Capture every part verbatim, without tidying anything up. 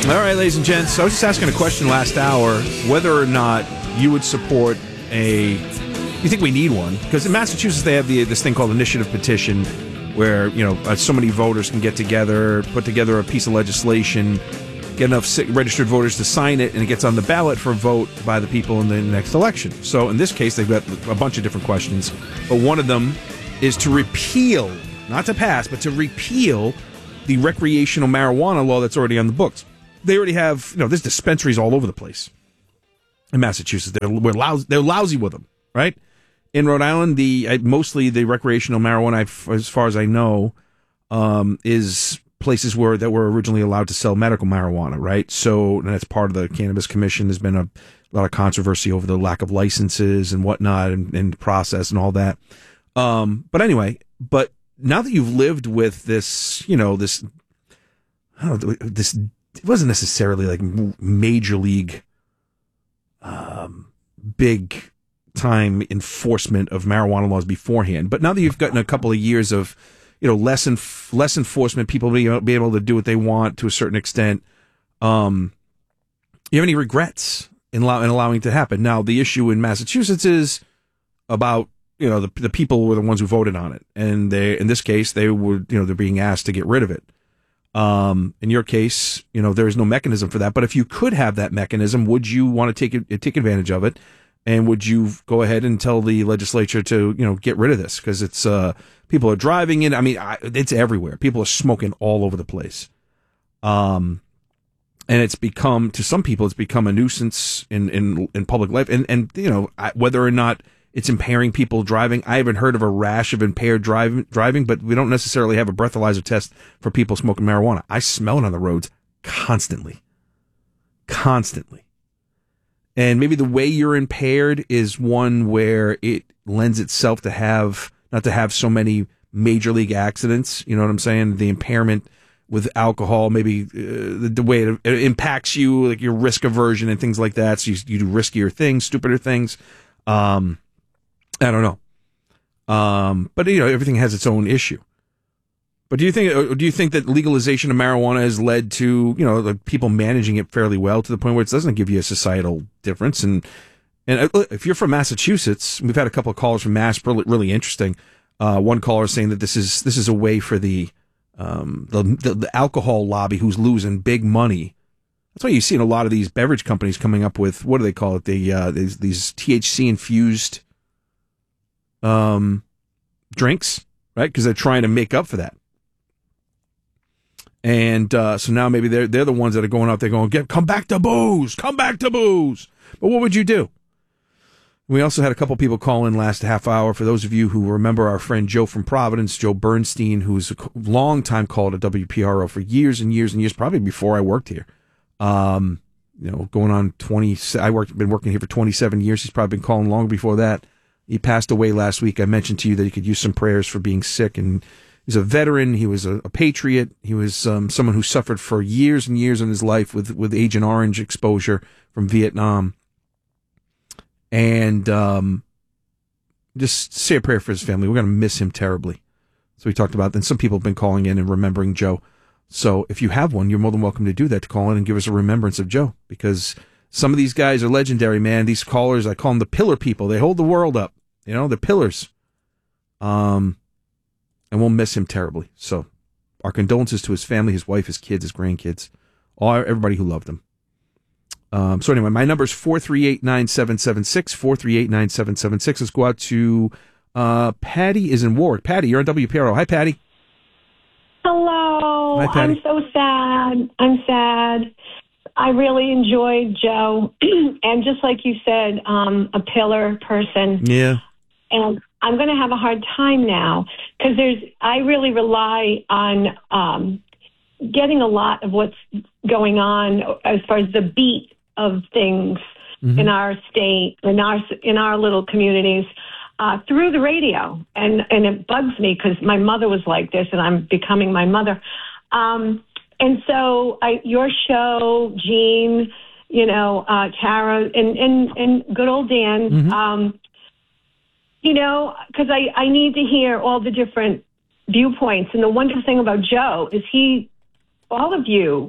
All right, ladies and gents, I was just asking a question last hour, whether or not you would support a, you think we need one? Because in Massachusetts, they have the this thing called initiative petition, where, you know, uh, so many voters can get together, put together a piece of legislation, get enough registered voters to sign it, and it gets on the ballot for a vote by the people in the next election. So in this case, they've got a bunch of different questions, but one of them is to repeal, not to pass, but to repeal the recreational marijuana law that's already on the books. They already have, you know, there's dispensaries all over the place in Massachusetts. They're we're lousy, they're lousy with them, right? In Rhode Island, the mostly the recreational marijuana, as far as I know, um, is places where that were originally allowed to sell medical marijuana, right? So and that's part of the Cannabis Commission. There's been a lot of controversy over the lack of licenses and whatnot, and, and process and all that. Um, but anyway, but now that you've lived with this, you know, this, I don't know, this. It wasn't necessarily like major league, um, big time enforcement of marijuana laws beforehand. But now that you've gotten a couple of years of, you know, less enf- less enforcement, people being be able to do what they want to a certain extent. Um, you have any regrets in, allow- in allowing it to happen? Now, the issue in Massachusetts is about, you know, the the people were the ones who voted on it, and they, in this case, they were, you know, they're being asked to get rid of it. Um, in your case, you know, there is no mechanism for that. But if you could have that mechanism, would you want to take it, take advantage of it? And would you go ahead and tell the legislature to, you know, get rid of this? Because it's, uh, people are driving it. I mean, I, it's everywhere. People are smoking all over the place. Um, and it's become, to some people, it's become a nuisance in, in, in public life. And, and, you know, whether or not it's impairing people driving. I haven't heard of a rash of impaired driving, driving, but we don't necessarily have a breathalyzer test for people smoking marijuana. I smell it on the roads constantly. Constantly. And maybe the way you're impaired is one where it lends itself to have, not to have so many major league accidents. You know what I'm saying? The impairment with alcohol, maybe uh, the, the way it, it impacts you, like your risk aversion and things like that. So you, you do riskier things, stupider things. Um, I don't know. Um, but, you know, everything has its own issue. But do you think do you think that legalization of marijuana has led to, you know, the people managing it fairly well to the point where it doesn't give you a societal difference? And and if you're from Massachusetts, we've had a couple of callers from Mass, really, really interesting. Uh, one caller saying that this is this is a way for the, um, the the the alcohol lobby, who's losing big money. That's why you see in a lot of these beverage companies coming up with, what do they call it? The uh, these these T H C infused um drinks, right? Because they're trying to make up for that. And uh, so now maybe they're they're the ones that are going out there going, "Get come back to booze, come back to booze." But what would you do? We also had a couple people call in last half hour. For those of you who remember our friend Joe from Providence, Joe Bernstein, who's a long time called at W P R O for years and years and years, probably before I worked here. Um, you know, going on twenty. I worked been working here for twenty-seven years. He's probably been calling long before that. He passed away last week. I mentioned to you that he could use some prayers for being sick, and he's a veteran. He was a, a patriot. He was um, someone who suffered for years and years in his life with, with Agent Orange exposure from Vietnam. And um, just say a prayer for his family. We're going to miss him terribly. So we talked about that. And some people have been calling in and remembering Joe. So if you have one, you're more than welcome to do that, to call in and give us a remembrance of Joe, because some of these guys are legendary, man. These callers, I call them the pillar people. They hold the world up. You know, they're pillars. Um, and we'll miss him terribly. So our condolences to his family, his wife, his kids, his grandkids, all everybody who loved him. Um, so anyway, my number is four three eight, nine seven seven six, four three eight, nine seven seven six. Let's go out to uh, Patty is in Warwick. Patty, you're on W P R O. Hi, Patty. Hello. Hi, Patty. I'm so sad. I'm sad. I really enjoyed Joe. And just like you said, um, a pillar person. Yeah. And I'm going to have a hard time now because there's, I really rely on um, getting a lot of what's going on as far as the beat of things mm-hmm. in our state, in our, in our little communities. Uh, through the radio, and, and it bugs me because my mother was like this, and I'm becoming my mother. Um, and so I, your show, Gene, you know, uh, Tara, and, and, and good old Dan, mm-hmm. um, you know, because I, I need to hear all the different viewpoints. And the wonderful thing about Joe is he, all of you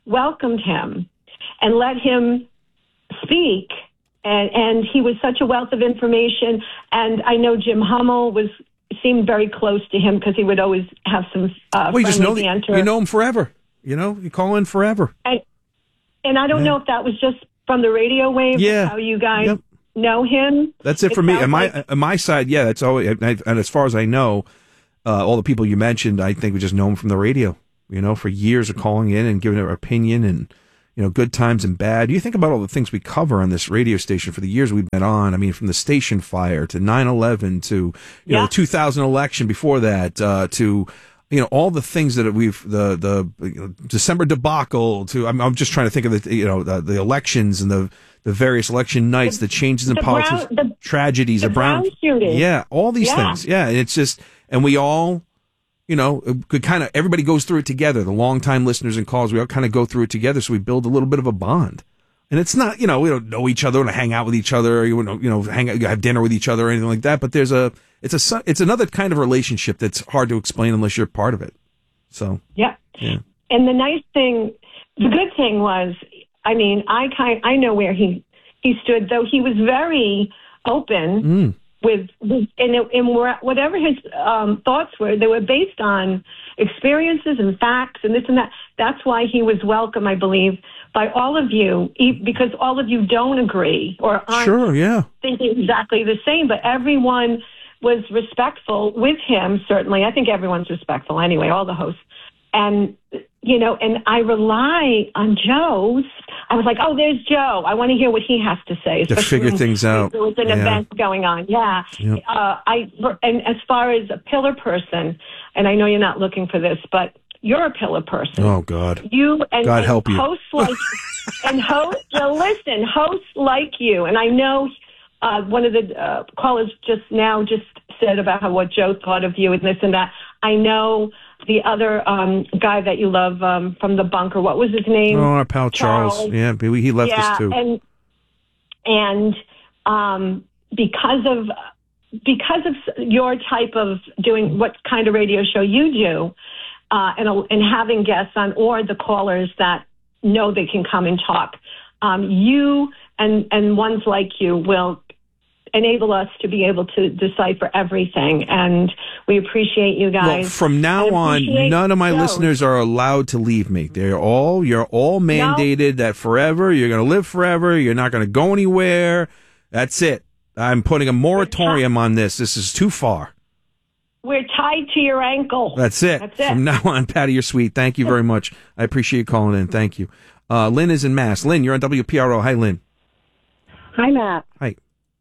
welcomed him and let him speak. And, and he was such a wealth of information. And I know Jim Hummel was seemed very close to him because he would always have some uh, well, you just know friendly the, banter. you know him forever. You know, you call in forever. And, and I don't yeah. know if that was just from the radio wave, yeah. how you guys yep. know him. That's it, it for me. On my, like, on my side, yeah, that's all. And as far as I know, uh, all the people you mentioned, I think we just know him from the radio, you know, for years of calling in and giving their opinion and, you know, good times and bad. You think about all the things we cover on this radio station for the years we've been on. I mean, from the station fire to nine eleven to, you yeah. know, the two thousand election before that, uh, to, you know, all the things that we've, the, the you know, December debacle to, I'm, I'm just trying to think of the, you know, the, the elections and the, the various election nights, the, the changes in the politics, Brown, the, tragedies, the, the Brown, Brown shooting. Yeah, all these yeah. things. Yeah. And it's just, and we all, you know, could kind of, everybody goes through it together. The longtime listeners and calls, we all kind of go through it together. So we build a little bit of a bond. And it's not, you know, we don't know each other and hang out with each other, or you know, you know, hang out, have dinner with each other or anything like that. But there's a, it's a, it's another kind of relationship that's hard to explain unless you're part of it. So, yeah. yeah. And the nice thing, the good thing was, I mean, I kind, I know where he, he stood, though he was very open. Mm. With, with and, it, and whatever his um, thoughts were, they were based on experiences and facts and this and that. That's why he was welcome, I believe, by all of you, because all of you don't agree or aren't sure, yeah. thinking exactly the same. But everyone was respectful with him, certainly. I think everyone's respectful anyway, all the hosts. And, you know, and I rely on Joe's. I was like, oh, there's Joe. I want to hear what he has to say. To figure things out. There was an yeah. event going on. Yeah. Yep. Uh, I, and as far as a pillar person, and I know you're not looking for this, but you're a pillar person. Oh, God. You and, God and help you. Hosts like, and hosts, now listen, hosts like you, and I know uh, one of the uh, callers just now just said about how what Joe thought of you and this and that. I know the other um, guy that you love um, from the bunker. What was his name? Oh, our pal Charles. Charles. Yeah, he left yeah, us too. And and um, because of because of your type of doing what kind of radio show you do, uh, and and having guests on, or the callers that know they can come and talk, um, you and and ones like you will enable us to be able to decipher everything, and we appreciate you guys. Well, from now on, none of my those. listeners are allowed to leave me. They're all, you're all mandated no. that forever, you're going to live forever, you're not going to go anywhere. That's it. I'm putting a moratorium on this. This is too far. We're tied to your ankle. That's it. That's it. From now on, Patty, you're sweet. Thank you very much. I appreciate you calling in. Thank you. Uh, Lynn is in Mass. Lynn, you're on W P R O. Hi, Lynn. Hi, Matt. Hi.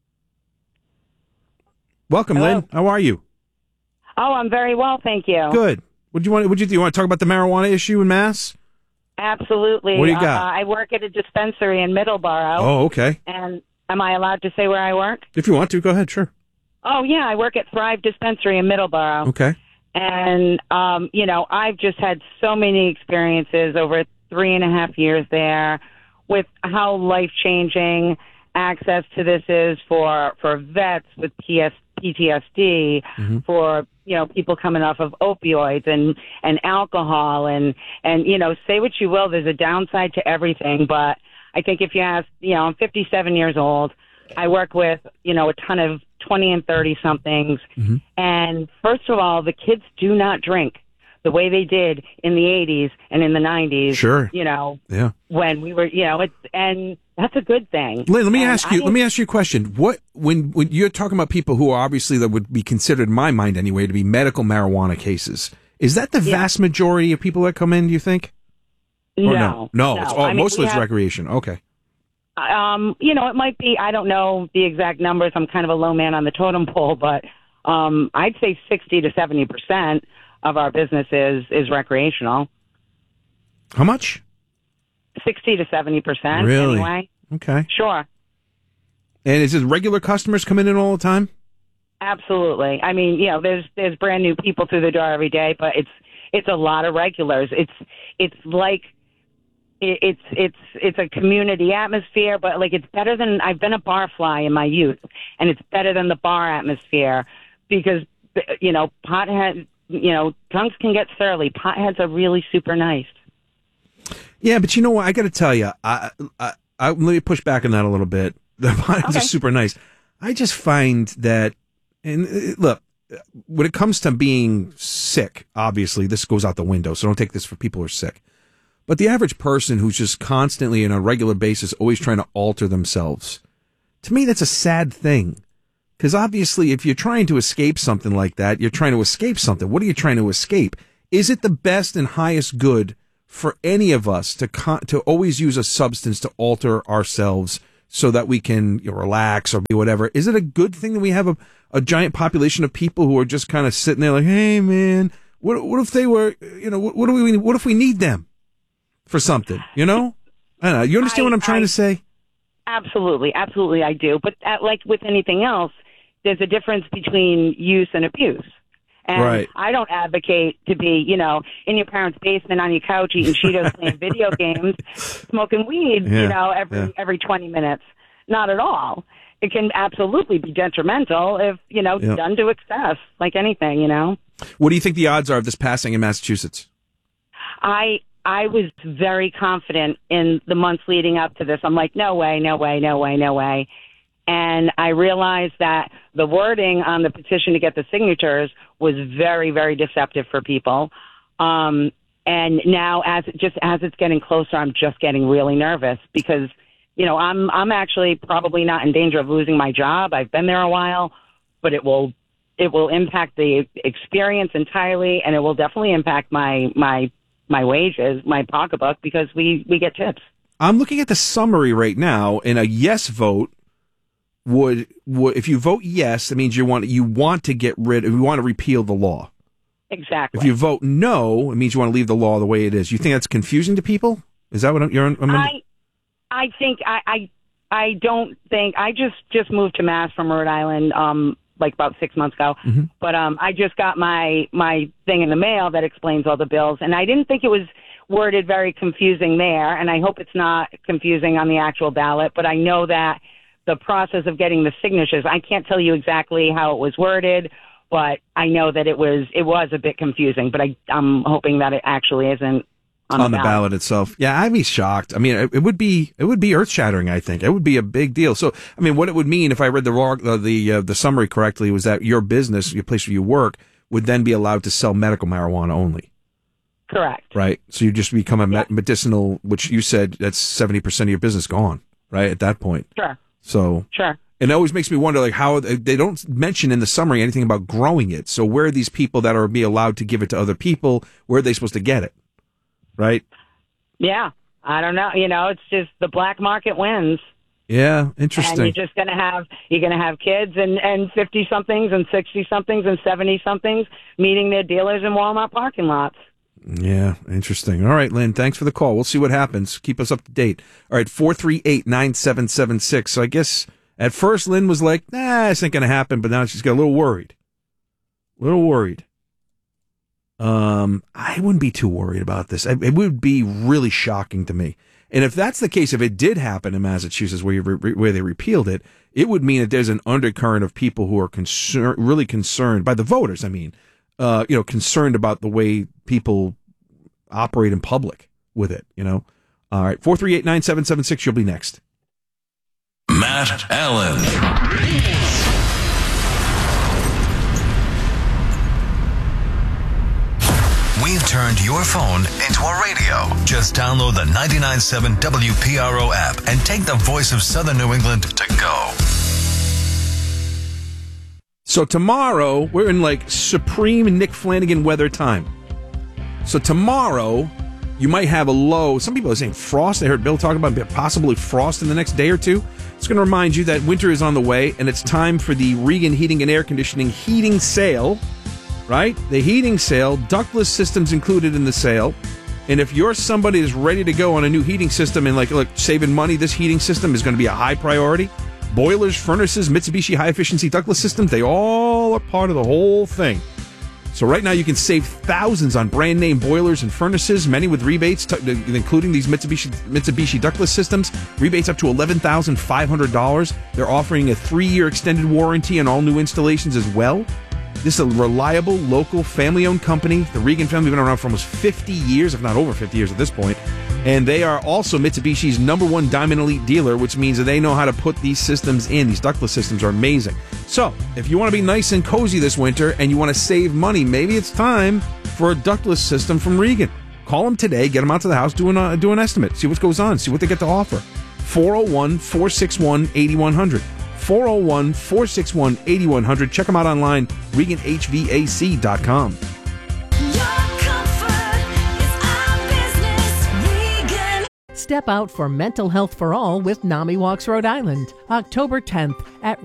Welcome, Hello. Lynn. How are you? Oh, I'm very well, thank you. Good. Would you want? Would you do? You want to talk about the marijuana issue in Mass? Absolutely. What do you got? Uh, I work at a dispensary in Middleborough. Oh, okay. And am I allowed to say where I work? If you want to, go ahead. Sure. Oh, yeah. I work at Thrive Dispensary in Middleborough. Okay. And um, you know, I've just had so many experiences over three and a half years there with how life changing access to this is for for vets with P S. P T S D, mm-hmm. for, you know, people coming off of opioids and, and alcohol and, and, you know, say what you will, there's a downside to everything. But I think if you ask, you know, I'm fifty-seven years old. I work with, you know, a ton of twenty and thirty somethings. Mm-hmm. And first of all, the kids do not drink the way they did in the eighties and in the nineties. Sure. You know, yeah. when we were, you know, it's, and that's a good thing. Lynn, let me and ask you, I, let me ask you a question. What, when, when you're talking about people who are obviously that would be considered in my mind anyway to be medical marijuana cases, is that the yeah. vast majority of people that come in, do you think? Or no, no, no, no. It's all, I mean, mostly it's have, recreation. Okay. Um, you know, it might be, I don't know the exact numbers. I'm kind of a low man on the totem pole, but, um, I'd say sixty to seventy percent of our business is, is recreational. How much? sixty to seventy percent. Really? Anyway. Okay. Sure. And is it regular customers coming in all the time? Absolutely. I mean, you know, there's, there's brand new people through the door every day, but it's, it's a lot of regulars. It's, it's like, it's, it's, it's a community atmosphere, but like, it's better than, I've been a bar fly in my youth, and it's better than the bar atmosphere because, you know, pothead, you know, drunks can get surly. Potheads are really super nice. Yeah, but you know what? I got to tell you, I, I, I, let me push back on that a little bit. The vitamins Okay. are super nice. I just find that, and uh, look, when it comes to being sick, obviously this goes out the window. So don't take this for people who are sick. But the average person who's just constantly on a regular basis always trying to alter themselves, to me, that's a sad thing. Because obviously, if you're trying to escape something like that, you're trying to escape something. What are you trying to escape? Is it the best and highest good for any of us to con- to always use a substance to alter ourselves so that we can, you know, relax or be whatever? Is it a good thing that we have a, a giant population of people who are just kind of sitting there like, hey, man, what what if they were, you know, what, what do we, what if we need them for something, you know? I don't know. You understand I, what I'm trying I, to say? Absolutely, absolutely, I do. But uh, like with anything else, there's a difference between use and abuse. And Right. I don't advocate to be, you know, in your parents' basement on your couch eating Cheetos, playing video games, smoking weed, Yeah, you know, every yeah. every twenty minutes. Not at all. It can absolutely be detrimental if, you know, Yeah. done to excess, like anything, you know. What do you think the odds are of this passing in Massachusetts? I I was very confident in the months leading up to this. I'm like, no way, no way, no way, no way. And I realized that the wording on the petition to get the signatures was very, very deceptive for people. Um, and now, as it, just as it's getting closer, I'm just getting really nervous because, you know, I'm I'm actually probably not in danger of losing my job. I've been there a while, but it will it will impact the experience entirely, and it will definitely impact my my my wages, my pocketbook, because we, we get tips. I'm looking at the summary right now, and a yes vote would, would if you vote yes, that means you want you want to get rid of, you want to repeal the law. Exactly. If you vote no, it means you want to leave the law the way it is. You think that's confusing to people? Is that what I'm, you're? I'm, I I think I, I I don't think I just just moved to Mass from Rhode Island um like about six months ago, mm-hmm. but um I just got my my thing in the mail that explains all the bills, and I didn't think it was worded very confusing there, and I hope it's not confusing on the actual ballot, but I know that the process of getting the signatures, I can't tell you exactly how it was worded, but I know that it was it was a bit confusing, but I, I'm hoping that it actually isn't on, on the, the ballot. ballot itself. Yeah, I'd be shocked. I mean, it, it would be it would be earth shattering. I think it would be a big deal. So, I mean, what it would mean if I read the raw, uh, the uh, the summary correctly was that your business, your place where you work, would then be allowed to sell medical marijuana only. Correct. Right. So you just become a Yeah. med- medicinal, which you said that's seventy percent of your business gone. Right at that point. Sure. So Sure. and it always makes me wonder, like, how they don't mention in the summary anything about growing it. So where are these people that are be allowed to give it to other people? Where are they supposed to get it? Right. Yeah, I don't know. You know, it's just the black market wins, Yeah, and interesting. you're just gonna have you're gonna have kids and and fifty somethings and sixty somethings and seventy somethings meeting their dealers in Walmart parking lots. Yeah, interesting. All right, Lynn, thanks for the call. We'll see what happens. Keep us up to date. All right, four three eight, nine seven seven six. So I guess at first Lynn was like, nah, this ain't going to happen, but now she's got a little worried. A little worried. Um, I wouldn't be too worried about this. It would be really shocking to me. And if that's the case, if it did happen in Massachusetts where you re- where they repealed it, it would mean that there's an undercurrent of people who are concerned, really concerned by the voters. I mean, uh, you know, concerned about the way people operate in public with it. You know. All right, four three eight nine seven seven six. You'll be next. Matt Allen. We've turned your phone into a radio. Just download the ninety-nine point seven W P R O app and take the voice of Southern New England to go. So tomorrow, we're in like supreme Nick Flanagan weather time. So tomorrow, you might have a low. Some people are saying frost. I heard Bill talk about possibly frost in the next day or two. It's going to remind you that winter is on the way, and it's time for the Regan Heating and Air Conditioning heating sale. Right? The heating sale, ductless systems included in the sale. And if you're somebody that's ready to go on a new heating system and like, look, saving money, this heating system is going to be a high priority. Boilers, furnaces, Mitsubishi high-efficiency ductless systems, they all are part of the whole thing. So right now you can save thousands on brand-name boilers and furnaces, many with rebates, t- including these Mitsubishi Mitsubishi ductless systems. Rebates up to eleven thousand five hundred dollars. They're offering a three-year extended warranty on all new installations as well. This is a reliable, local, family-owned company. The Regan family has been around for almost fifty years, if not over fifty years at this point. And they are also Mitsubishi's number one Diamond Elite dealer, which means that they know how to put these systems in. These ductless systems are amazing. So, if you want to be nice and cozy this winter and you want to save money, maybe it's time for a ductless system from Regan. Call them today, get them out to the house, do an, uh, do an estimate, see what goes on, see what they get to offer. four oh one, four six one, eight one zero zero. four oh one, four six one, eight one zero zero. Check them out online, Regan H V A C dot com. Step out for mental health for all with NAMI Walks Rhode Island, October tenth at